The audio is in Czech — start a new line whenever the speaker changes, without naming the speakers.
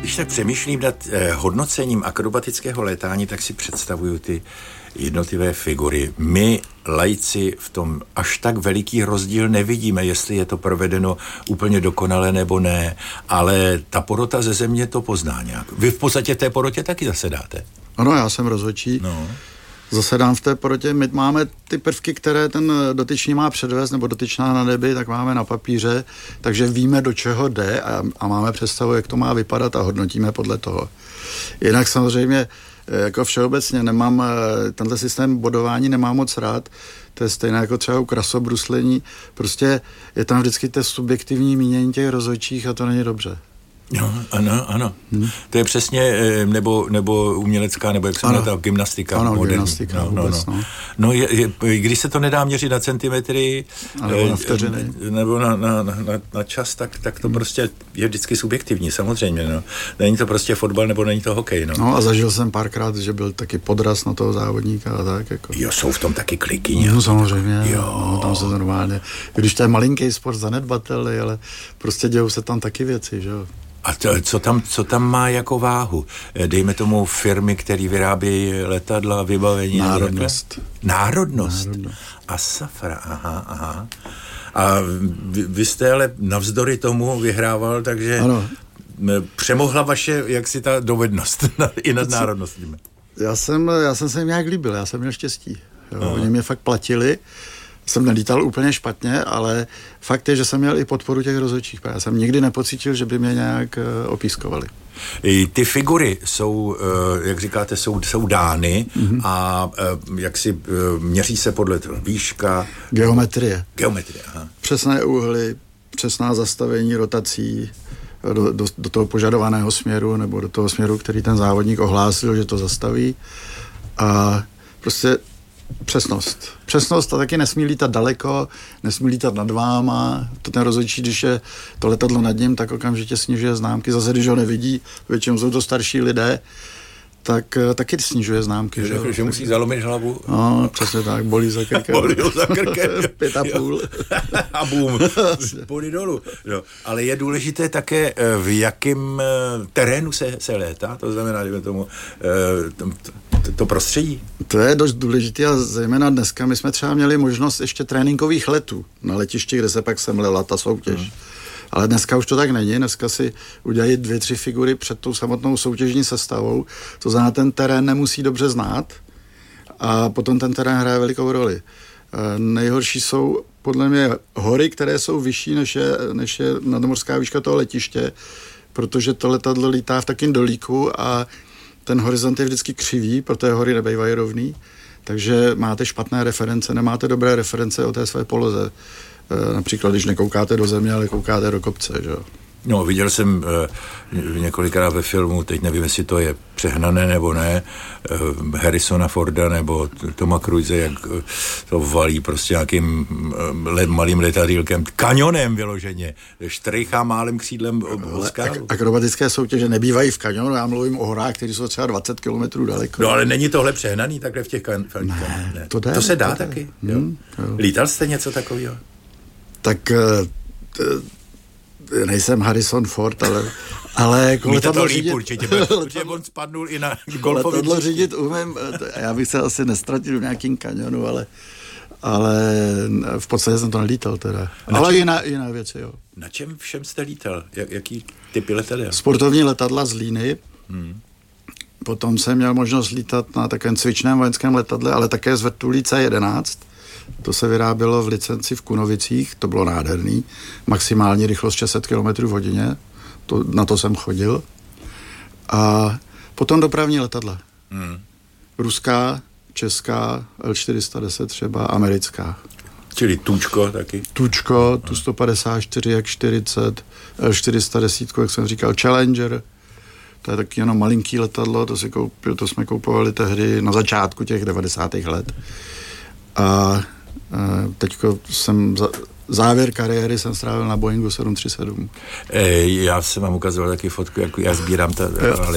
Když tak přemýšlím nad hodnocením akrobatického létání, tak si představuju ty jednotlivé figury. My, laici, v tom až tak veliký rozdíl nevidíme, jestli je to provedeno úplně dokonale nebo ne, ale ta porota ze země to pozná nějak. Vy v podstatě té porotě taky zasedáte.
Ano, já jsem rozhodčí. No. Zasedám v té porotě. My máme ty prvky, které ten dotyčný má předvést, nebo dotyčná na nebi, tak máme na papíře, takže víme, do čeho jde a máme představu, jak to má vypadat a hodnotíme podle toho. Jinak samozřejmě jako všeobecně nemám, tenhle systém bodování nemám moc rád, to je stejné jako třeba u krasobruslení, prostě je tam vždycky to subjektivní mínění těch rozhodčích a to není dobře.
No, ano. To je přesně, nebo umělecká, nebo jak se jmenuje ta gymnastika.
Ano,
moderní.
Gymnastika vůbec, no.
No, když se to nedá měřit na centimetry,
nebo na vteřiny,
nebo na čas, tak to prostě je vždycky subjektivní, samozřejmě, no. Není to prostě fotbal, nebo není to hokej, no.
No a zažil jsem párkrát, že byl taky podraz na toho závodníka a tak, jako.
Jo, jsou v tom taky kliky nějaké.
No samozřejmě,
jo.
No, tam se normálně, když to je malinký sport, zanedbatelný, ale prostě dějou se tam taky věci, že jo.
A co tam má jako váhu? Dejme tomu firmy, které vyrábějí letadla, vybavení. Národnost. A safra, aha. A vy jste ale navzdory tomu vyhrával, takže ano. Přemohla vaše, jaksi ta dovednost i nad národností.
Já jsem se jim nějak líbil, já jsem měl štěstí. Oni mě fakt platili. Jsem nelítal úplně špatně, ale fakt je, že jsem měl i podporu těch rozhodčích. Já jsem nikdy nepocítil, že by mě nějak opískovali.
Ty figury jsou, jak říkáte, jsou dány a jak si měří se podle výška.
Geometrie,
aha.
Přesné úhly, přesná zastavení rotací do toho požadovaného směru nebo do toho směru, který ten závodník ohlásil, že to zastaví. A prostě Přesnost a taky nesmí lítat daleko, nesmí lítat nad váma. To ten rozhodčí, když je to letadlo nad ním, tak okamžitě snižuje známky. Zase, když ho nevidí, většinou jsou to starší lidé, tak taky snižuje známky.
Že musí zalomit hlavu.
No, přesně tak, bolí za krkem. 5,5.
A bum, bolí dolů. No, ale je důležité také, v jakém terénu se létá, to znamená, že tomu to prostředí.
To je dost důležité a zejména dneska my jsme třeba měli možnost ještě tréninkových letů na letišti, kde se pak semlela ta soutěž. Ale dneska už to tak není, dneska si udělají 2-3 figury před tou samotnou soutěžní sestavou, to znamená, ten terén nemusí dobře znát a potom ten terén hraje velikou roli. Nejhorší jsou podle mě hory, které jsou vyšší než je nadmořská výška toho letiště, protože to letadlo lítá v takým dolíku a ten horizont je vždycky křivý, protože hory nebejvají rovný, takže máte špatné reference, nemáte dobré reference o té své poloze. Například, když nekoukáte do země, ale koukáte do kopce, že jo.
No, viděl jsem několikrát ve filmu, teď nevím, jestli to je přehnané nebo ne, Harrisona Forda nebo Toma Cruise, jak to valí prostě nějakým malým letadýlkem, kanionem vyloženě, štrychá málem křídlem o skálu.
Akrobatické soutěže nebývají v kanionu, já mluvím o horách, které jsou třeba 20 kilometrů daleko.
No, ale není tohle přehnaný takhle v těch ne. To se dá taky, jo. Lítal jste něco takového?
Tak nejsem Harrison Ford, ale letadlo řídit...
určitě, protože on spadnul i na golfový.
Letadlo řídit umím, já bych se asi nestratil v nějakým kanionu, ale v podstatě jsem to nelítal teda. Ale jiné věci, jo.
Na čem všem jste lítal? Jaký typy letadel?
Sportovní letadla z Líny. Potom jsem měl možnost lítat na takovém cvičném vojenském letadle, ale také z vrtulí C-11. To se vyrábělo v licenci v Kunovicích, to bylo nádherný. Maximální rychlost 600 km v hodině, na to jsem chodil. A potom dopravní letadla. Ruská, česká, L410 třeba, americká.
Čili Tučko taky?
Tučko, Tu-154, Jak-40, L410, jak jsem říkal, Challenger. To je taky jenom malinký letadlo, to jsme koupovali tehdy na začátku těch 90. let. A teďko závěr kariéry jsem strávil na Boeingu 737.
Já jsem vám ukazoval taky fotku, jak já sbírám